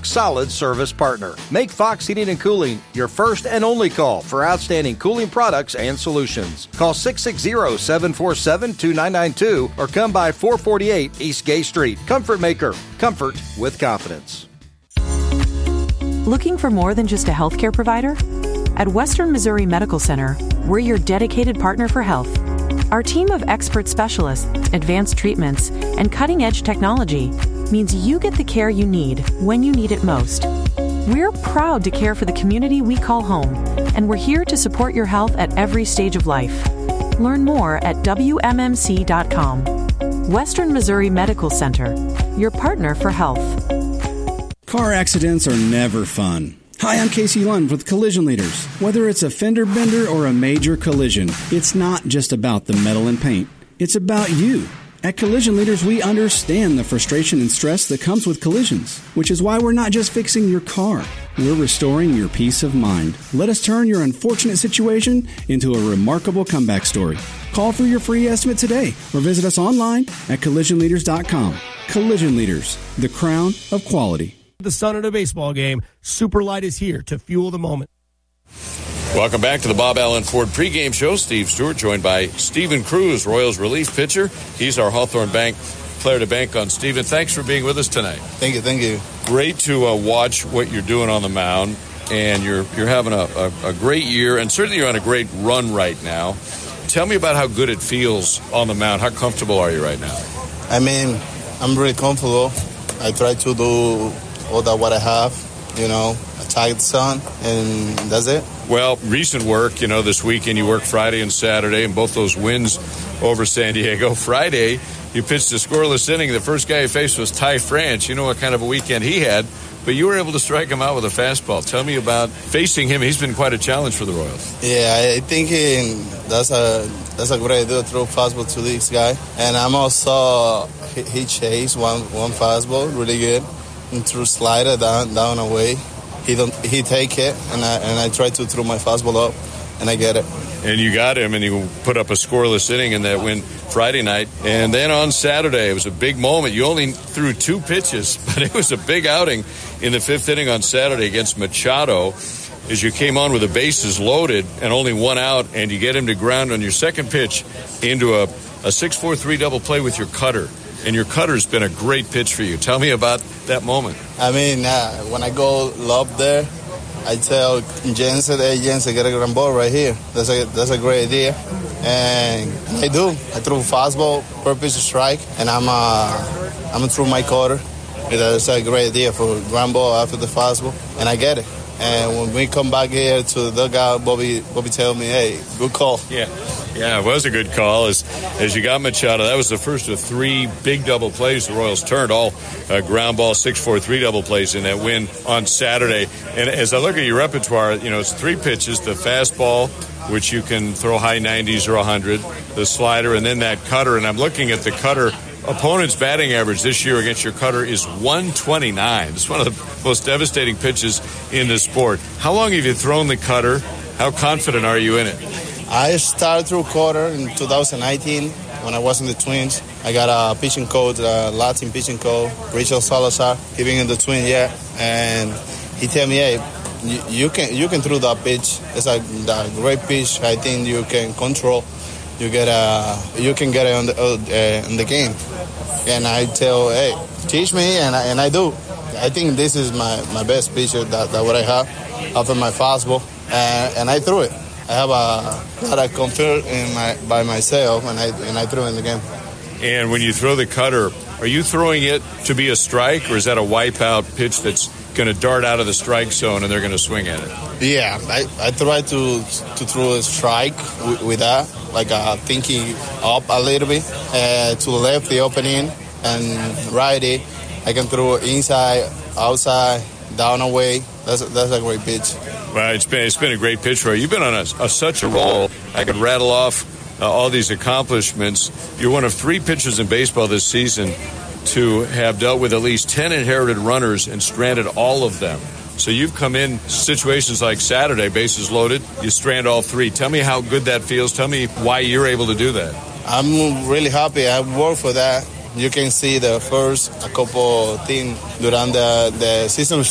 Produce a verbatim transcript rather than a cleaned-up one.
solid service partner. Make Fox Heating and Cooling your first and only call for outstanding cooling products and solutions. Call six six zero, seven four seven, two nine nine two or come by four forty-eight East Gay Street. Comfort Maker. Comfort with confidence. Looking for more than just a healthcare provider? At Western Missouri Medical Center, we're your dedicated partner for health. Our team of expert specialists, advanced treatments, and cutting-edge technology means you get the care you need when you need it most. We're proud to care for the community we call home, and we're here to support your health at every stage of life. Learn more at W M M C dot com. Western Missouri Medical Center, your partner for health. Car accidents are never fun. Hi, I'm Casey Lund with Collision Leaders. Whether it's a fender bender or a major collision, it's not just about the metal and paint. It's about you. At Collision Leaders, we understand the frustration and stress that comes with collisions, which is why we're not just fixing your car. We're restoring your peace of mind. Let us turn your unfortunate situation into a remarkable comeback story. Call for your free estimate today or visit us online at collision leaders dot com. Collision Leaders, the crown of quality. The sun at a baseball game, Superlight is here to fuel the moment. Welcome back to the Bob Allen Ford pregame show. Steve Stewart joined by Steven Cruz, Royals relief pitcher. He's our Hawthorne Bank player to bank on. Steven, thanks for being with us tonight. Thank you, thank you. Great to uh, watch what you're doing on the mound, and you're you're having a, a, a great year, and certainly you're on a great run right now. Tell me about how good it feels on the mound. How comfortable are you right now? I mean, I'm really comfortable. I try to do all that what I have, you know, attack the sun, and that's it. Well, recent work, you know, this weekend you worked Friday and Saturday, and both those wins over San Diego. Friday, you pitched a scoreless inning. The first guy you faced was Ty France. You know what kind of a weekend he had, but you were able to strike him out with a fastball. Tell me about facing him. He's been quite a challenge for the Royals. Yeah, I think that's a that's a great idea to throw fastball to this guy. And I'm also, he, he chased one, one fastball really good. And threw slider down down away. He don't he take it and I and I try to throw my fastball up and I get it. And you got him and you put up a scoreless inning in that win Friday night. And then on Saturday it was a big moment. You only threw two pitches, but it was a big outing in the fifth inning on Saturday against Machado as you came on with the bases loaded and only one out, and you get him to ground on your second pitch into a, a six four three double play with your cutter. And your cutter's been a great pitch for you. Tell me about that moment. I mean, uh, when I go lob there, I tell Jensen, hey, Jensen, get a ground ball right here. That's a that's a great idea. And I do. I threw a fastball, purpose to strike, and I'm uh, I'm through my cutter. That's a great idea for ground ball after the fastball, and I get it. And when we come back here to the dugout, Bobby Bobby tell me, hey, good call. Yeah, yeah, it was a good call. As as you got Machado, that was the first of three big double plays the Royals turned, all uh, ground ball, six four three double plays in that win on Saturday. And as I look at your repertoire, you know, it's three pitches, the fastball, which you can throw high nineties or one hundred, the slider, and then that cutter. And I'm looking at the cutter. Opponent's batting average this year against your cutter is one twenty-nine. It's one of the most devastating pitches in the sport. How long have you thrown the cutter? How confident are you in it? I started through cutter in two thousand nineteen when I was in the Twins. I got a pitching coach, a Latin pitching coach, Richard Salazar, giving in the Twins, yeah. And he tell me, hey, you, you can you can throw that pitch. It's a, a great pitch. I think you can control. You get a, you can get it on the uh, in the game, and I tell, hey, teach me, and I, and I do. I think this is my, my best pitcher that, that what I have after my fastball, and, and I threw it. I have a lot of comfort in my by myself, and I and I threw in the game. And when you throw the cutter, are you throwing it to be a strike, or is that a wipeout pitch that's going to dart out of the strike zone and they're going to swing at it? Yeah, I, I try to to throw a strike with, with that, like uh, thinking up a little bit uh, to left the opening and righty. I can throw inside, outside, down away. That's a, that's a great pitch. Well, it's been it's been a great pitch for you. You've been on a, a such a roll. I could rattle off uh, all these accomplishments. You're one of three pitchers in baseball this season to have dealt with at least ten inherited runners and stranded all of them. So you've come in situations like Saturday, bases loaded, you strand all three. Tell me how good that feels. Tell me why you're able to do that. I'm really happy. I worked for that. You can see the first a couple things during the, the season